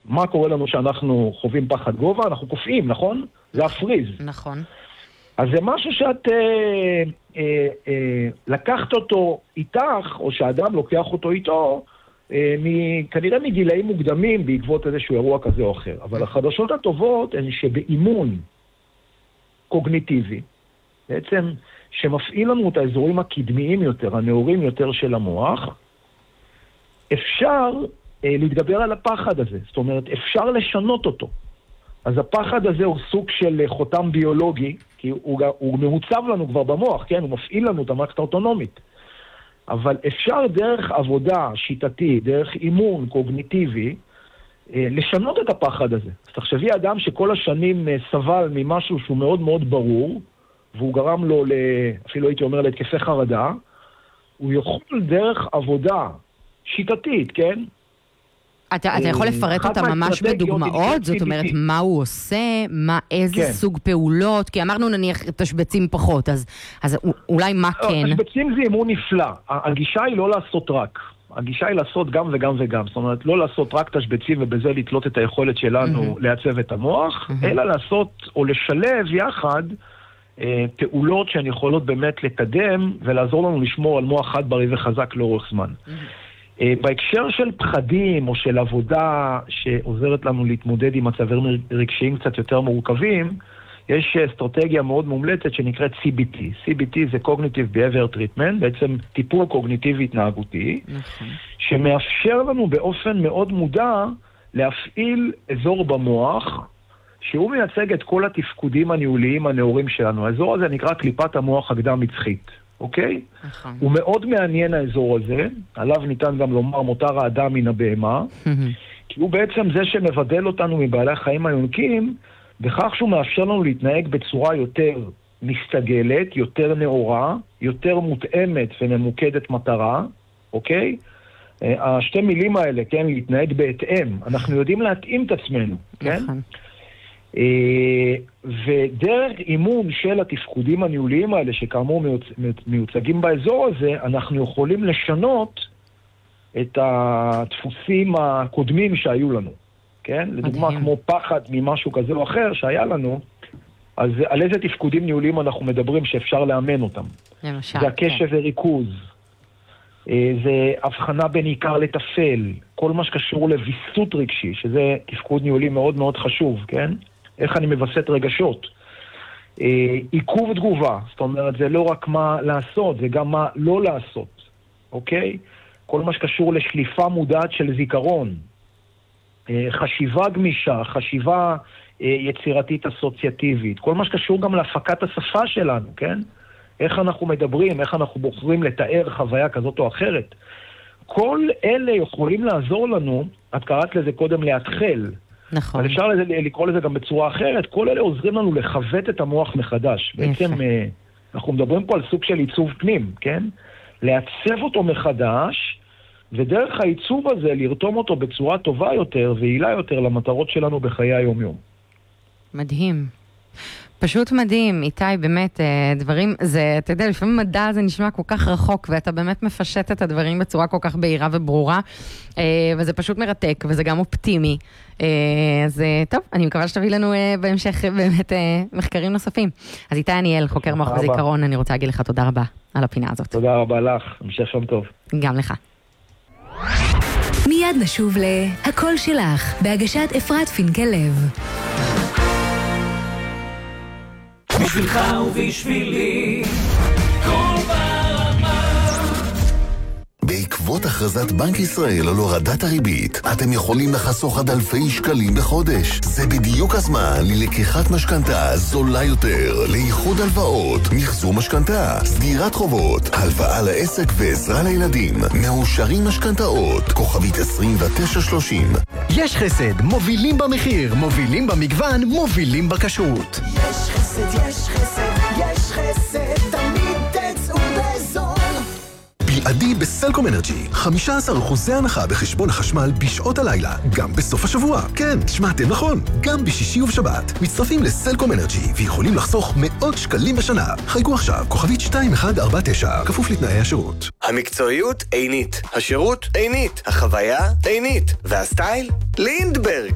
מה קורה לנו שאנחנו חווים פחד גובה? אנחנו קופאים, נכון? זה הפריז. נכון. אז זה משהו שאת לקחת אותו איתך, או שהאדם לוקח אותו איתו, כנראה מגילאים מוקדמים בעקבות איזשהו אירוע כזה או אחר. אבל החדשות הטובות הן שבאימון קוגניטיבי, בעצם שמפעיל לנו את האזורים הקדמיים יותר, הנאורים יותר של המוח, אפשר להתגבר על הפחד הזה. זאת אומרת, אפשר לשנות אותו. אז הפחד הזה הוא סוג של חותם ביולוגי, כי הוא מעוצב לנו כבר במוח, כן? הוא מפעיל לנו את המערכת האוטונומית. אבל אפשר דרך עבודה שיטתית, דרך אימון קוגניטיבי, לשנות את הפחד הזה. אז תחשבי אדם שכל השנים סבל ממשהו שהוא מאוד מאוד ברור, והוא גרם לו, אפילו הייתי אומר, להתקפי חרדה, הוא יכול דרך עבודה שיטתית, כן? אתה יכול לפרט אותה ממש בדוגמאות? זאת אומרת, מה הוא עושה? איזה סוג פעולות? כי אמרנו נניח תשבצים פחות, אז אולי מה כן? תשבצים זה אימון נפלא. הגישה היא לא לעשות רק. הגישה היא לעשות גם וגם וגם. זאת אומרת, לא לעשות רק תשבצים ובזה לתלות את היכולת שלנו לעצב את המוח, אלא לעשות או לשלב יחד פעולות שהן יכולות באמת לקדם ולעזור לנו לשמור על מוח חד בריא וחזק לאורך זמן. בהקשר של פחדים או של עבודה שעוזרת לנו להתמודד עם מצבים רגשיים קצת יותר מורכבים, יש אסטרטגיה מאוד מומלצת שנקראת CBT. CBT זה Cognitive Behavior Treatment, בעצם טיפול קוגניטיבי התנהגותי, שמאפשר לנו באופן מאוד מודע להפעיל אזור במוח, שהוא מייצג את כל התפקודים הניהוליים הנאורים שלנו. האזור הזה נקרא קליפת המוח הקדם-מצחית. אוקיי? הוא מאוד מעניין האזור הזה, עליו ניתן גם לומר מותר האדם מן הבהמה, כי הוא בעצם זה שמבדל אותנו מבעלי החיים היונקים, בכך שהוא מאפשר לנו להתנהג בצורה יותר מסתגלת, יותר נאורה, יותר מותאמת וממוקדת מטרה, אוקיי? השתי מילים האלה, כן, להתנהג בהתאם, אנחנו יודעים להתאים את עצמנו, כן? ודרך אימון של התפקודים הניהוליים האלה שכאמור מיוצגים באזור הזה, אנחנו יכולים לשנות את הדפוסים הקודמים שהיו לנו, כן? לדוגמה כמו פחד ממשהו כזה או אחר שהיה לנו, אז על איזה תפקודים ניהוליים אנחנו מדברים שאפשר לאמן אותם? למשל, זה הקשב וריכוז, זה הבחנה בין עיקר לטפל, כל מה שקשור לוויסות רגשי, שזה תפקוד ניהולי מאוד מאוד חשוב, כן? איך אני מבסט רגשות. עיכוב תגובה, זאת אומרת, זה לא רק מה לעשות, זה גם מה לא לעשות, אוקיי? כל מה שקשור לשליפה מודעת של זיכרון, חשיבה גמישה, חשיבה יצירתית אסוציאטיבית, כל מה שקשור גם להפקת השפה שלנו, כן? איך אנחנו מדברים, איך אנחנו בוחרים לתאר חוויה כזאת או אחרת. כל אלה יכולים לעזור לנו, את קראת לזה קודם להתחל, נכון. אבל אפשר לקרוא לזה גם בצורה אחרת, כל אלה עוזרים לנו לחוות את המוח מחדש. בעצם אנחנו מדברים פה על סוג של עיצוב פנים, כן? לעצב אותו מחדש, ודרך העיצוב הזה לרתום אותו בצורה טובה יותר ויעילה יותר למטרות שלנו בחיי היום-יום. מדהים. פשוט מדהים, איתי, באמת, דברים, זה, אתה יודע, לפעמים מדע זה נשמע כל כך רחוק, ואתה באמת מפשט את הדברים בצורה כל כך בהירה וברורה, וזה פשוט מרתק, וזה גם אופטימי. אז טוב, אני מקווה שתביא לנו בהמשך באמת מחקרים נוספים. אז איתי עניאל, חוקר מוח וזיכרון, אני רוצה להגיד לך תודה רבה על הפינה הזאת. תודה רבה לך, המשך שם טוב. גם לך. מיד נשוב להקול שלך, בהגשת אפרת פינקל-לב. בשבילך ובשבילי כל ברמה. בעקבות הכרזת בנק ישראל על הורדת הריבית, אתם יכולים לחסוך עד אלפי שקלים בחודש. זה בדיוק הזמן ללקיחת משכנתה זולה יותר, לאיחוד הלוואות, מחזור משכנתה, סגירת חובות, הלוואה לעסק ועזרה לילדים, מאושרים משכנתאות, כוכבית 2930. יש חסד, מובילים במחיר, מובילים במגוון, מובילים בכשרות. יש חסד, יש חסד, יש חסד, תמיד תצאו בזול. בלעדי בסלקום אנרג'י, 15% הנחה בחשבון החשמל בשעות הלילה, גם בסוף השבוע. כן, שמעתם נכון, גם בשישי ובשבת. מצטרפים לסלקום אנרג'י ויכולים לחסוך מאות שקלים בשנה. חייגו עכשיו, כוכבית 2149, כפוף לתנאי השירות. המקצועיות עינית, השירות עינית, החוויה עינית, והסטייל לינדברג.